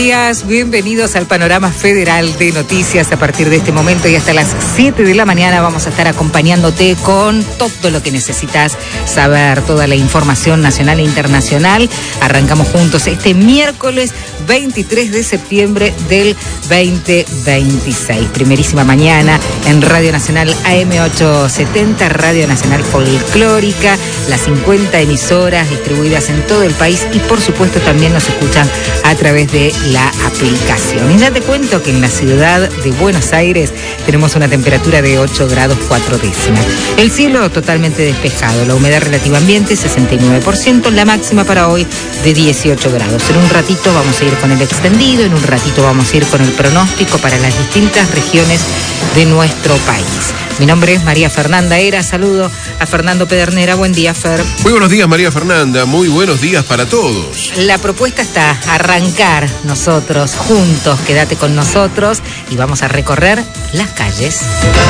días, bienvenidos al Panorama Federal de Noticias. A partir de este momento y hasta las 7 de la mañana vamos a estar acompañándote con todo lo que necesitas saber, toda la información nacional e internacional. Arrancamos juntos este miércoles 23 de septiembre del 2026. Primerísima mañana en Radio Nacional AM870, Radio Nacional Folclórica, las 50 emisoras distribuidas en todo el país y por supuesto también nos escuchan a través de la aplicación. Y ya te cuento que en la ciudad de Buenos Aires tenemos una temperatura de 8 grados 4 décimas. El cielo totalmente despejado, la humedad relativa ambiente 69%, la máxima para hoy de 18 grados. En un ratito vamos a ir con el extendido, en un ratito vamos a ir con el pronóstico para las distintas regiones de nuestro país. Mi nombre es María Fernanda Era, saludo a Fernando Pedernera. Buen día, Fer. Muy buenos días, María Fernanda, muy buenos días para todos. La propuesta está arrancar nosotros juntos, quédate con nosotros y vamos a recorrer las calles.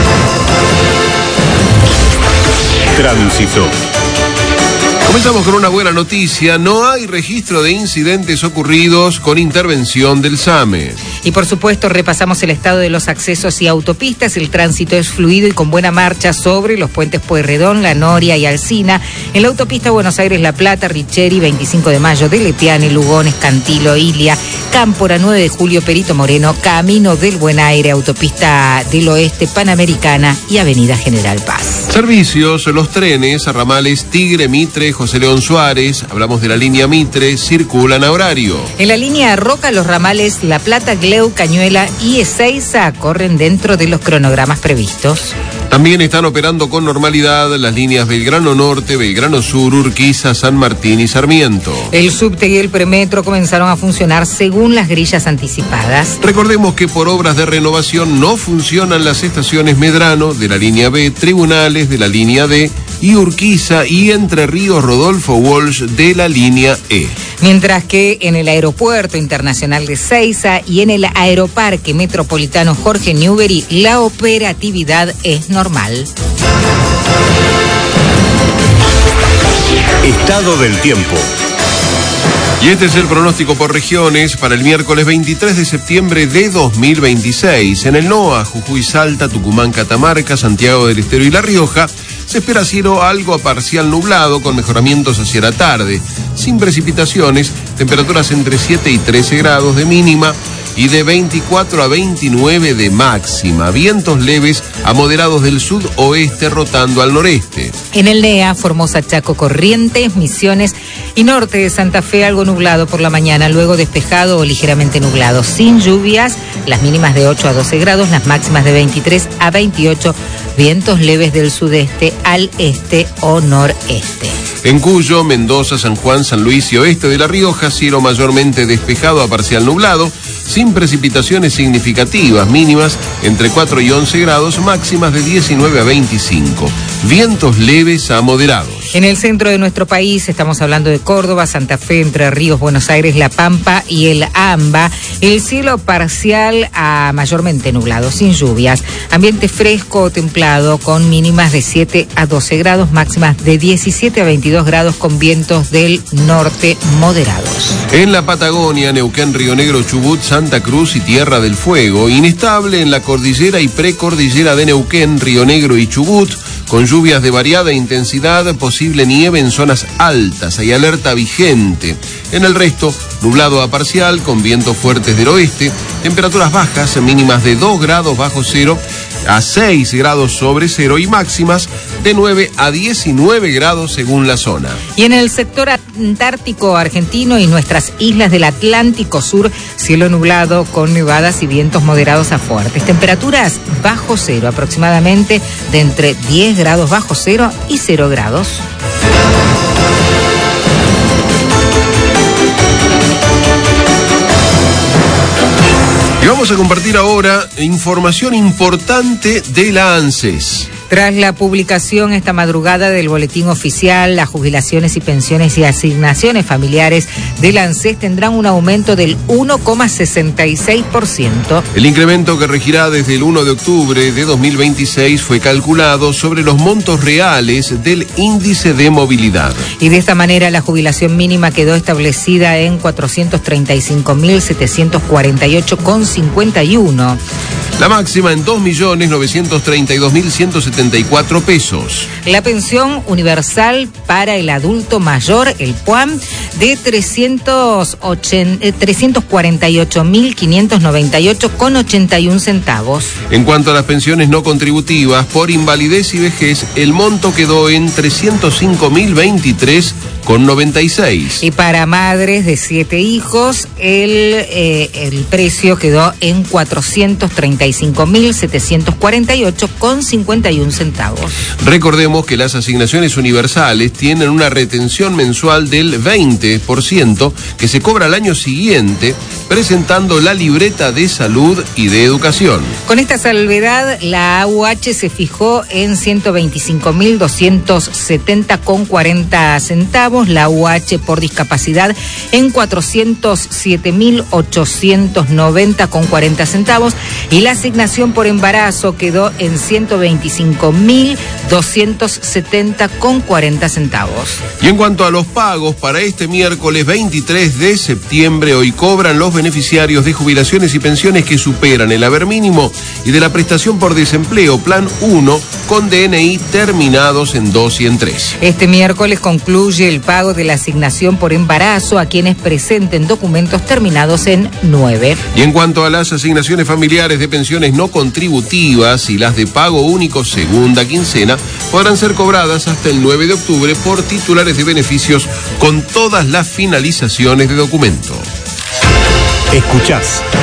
Tránsito. Comenzamos con una buena noticia, no hay registro de incidentes ocurridos con intervención del SAME. Y por supuesto repasamos el estado de los accesos y autopistas, el tránsito es fluido y con buena marcha sobre los puentes Pueyrredón, La Noria y Alsina, en la autopista Buenos Aires-La Plata, Richeri, 25 de Mayo, de Letiane, Lugones, Cantilo, Ilia, Cámpora, 9 de Julio, Perito Moreno, Camino del Buen Aire, Autopista del Oeste, Panamericana y Avenida General Paz. Servicios, los trenes a ramales Tigre, Mitre, José León Suárez, hablamos de la línea Mitre, circulan a horario. En la línea Roca, los ramales La Plata, Gleu, Cañuela y Ezeiza corren dentro de los cronogramas previstos. También están operando con normalidad las líneas Belgrano Norte, Belgrano Sur, Urquiza, San Martín y Sarmiento. El subte y el premetro comenzaron a funcionar según las grillas anticipadas. Recordemos que por obras de renovación no funcionan las estaciones Medrano de la línea B, Tribunales de la línea D y Urquiza y Entre Ríos Rodolfo Walsh de la línea E. Mientras que en el Aeropuerto Internacional de Ezeiza y en el Aeroparque Metropolitano Jorge Newbery la operatividad es normal. Estado del tiempo. Y este es el pronóstico por regiones para el miércoles 23 de septiembre de 2026. En el NOA, Jujuy, Salta, Tucumán, Catamarca, Santiago del Estero y La Rioja, se espera cielo algo a parcial nublado con mejoramientos hacia la tarde. Sin precipitaciones, temperaturas entre 7 y 13 grados de mínima y de 24 a 29 de máxima. Vientos leves a moderados del sudoeste rotando al noreste. En el NEA, Formosa, Chaco, Corrientes, Misiones y norte de Santa Fe algo nublado por la mañana, luego despejado o ligeramente nublado, sin lluvias, las mínimas de 8 a 12 grados, las máximas de 23 a 28, vientos leves del sudeste al este o noreste. En Cuyo, Mendoza, San Juan, San Luis y oeste de La Rioja, cielo mayormente despejado a parcial nublado, sin precipitaciones significativas, mínimas entre 4 y 11 grados, máximas de 19 a 25. Vientos leves a moderados. En el centro de nuestro país estamos hablando de Córdoba, Santa Fe, Entre Ríos, Buenos Aires, La Pampa y el AMBA. El cielo parcial a mayormente nublado, sin lluvias. Ambiente fresco o templado con mínimas de 7 a 12 grados, máximas de 17 a 22 grados con vientos del norte moderados. En la Patagonia, Neuquén, Río Negro, Chubut, Santa Cruz y Tierra del Fuego. Inestable en la cordillera y precordillera de Neuquén, Río Negro y Chubut, con lluvias de variada intensidad, posible nieve en zonas altas, hay alerta vigente. En el resto, nublado a parcial, con vientos fuertes del oeste, temperaturas bajas, mínimas de 2 grados bajo cero a 6 grados sobre cero y máximas de 9 a 19 grados según la zona. Y en el sector antártico argentino y nuestras islas del Atlántico Sur, cielo nublado con nevadas y vientos moderados a fuertes. Temperaturas bajo cero, aproximadamente de entre 10 grados bajo cero y 0 grados. Y vamos a compartir ahora información importante de la ANSES. Tras la publicación esta madrugada del boletín oficial, las jubilaciones y pensiones y asignaciones familiares del ANSES tendrán un aumento del 1,66%. El incremento que regirá desde el 1 de octubre de 2026 fue calculado sobre los montos reales del índice de movilidad. Y de esta manera la jubilación mínima quedó establecida en 435.748,51. La máxima en 2.932.174 pesos. La pensión universal para el adulto mayor, el PUAM, de 348.598,81 centavos. En cuanto a las pensiones no contributivas por invalidez y vejez, el monto quedó en 305.023,96. Y para madres de 7 hijos, el precio quedó en 435.748,51 centavos. Recordemos que las asignaciones universales tienen una retención mensual del 20% que se cobra al año siguiente, presentando la libreta de salud y de educación. Con esta salvedad, la AUH se fijó en 125.270,40 centavos, la AUH por discapacidad en 407.890,40 centavos y la asignación por embarazo quedó en 125.270,40 centavos. Y en cuanto a los pagos, para este miércoles 23 de septiembre, hoy cobran los beneficiarios de jubilaciones y pensiones que superan el haber mínimo y de la prestación por desempleo Plan 1 con DNI terminados en 2 y en 3. Este miércoles concluye el pago de la asignación por embarazo a quienes presenten documentos terminados en 9. Y en cuanto a las asignaciones familiares de pensiones no contributivas y las de pago único segunda quincena, podrán ser cobradas hasta el 9 de octubre por titulares de beneficios con todas las finalizaciones de documento. Escuchás